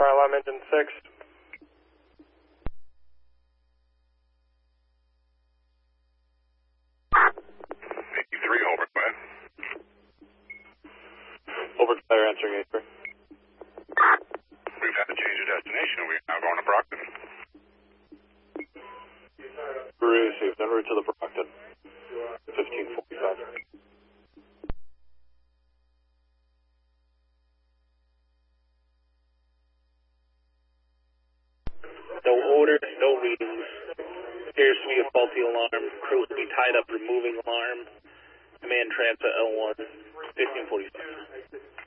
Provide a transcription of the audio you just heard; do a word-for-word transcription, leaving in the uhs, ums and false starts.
fire alarm engine six. eighty-three over, go ahead. Over Claire answering eight three. We've had to change the destination. We're now going to Brockton. Received. En route to the Brockton. fifteen forty-five. No orders, no readings. Appears to be a faulty alarm. Crew will be tied up removing alarm. Command transfer L one, fifteen forty-five.